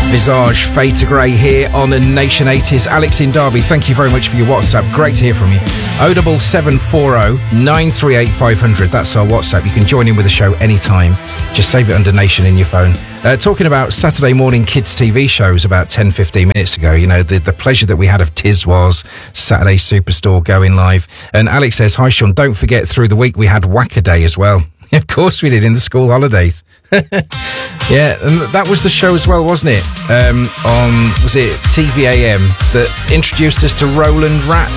Visage, Fade to Grey here on the Nation 80s. Alex in Derby, thank you very much for your WhatsApp. Great to hear from you. 07740 938 500. That's our WhatsApp. You can join in with the show anytime. Just save it under Nation in your phone. Talking about Saturday morning kids TV shows about 10-15 minutes ago, you know, the pleasure that we had of Tiswas, Saturday Superstore going live. And Alex says, hi Sean, don't forget through the week we had Whack-A-Day as well. Of course we did, in the school holidays. Yeah, and that was the show as well, wasn't it? Was it TVAM that introduced us to Roland Rat?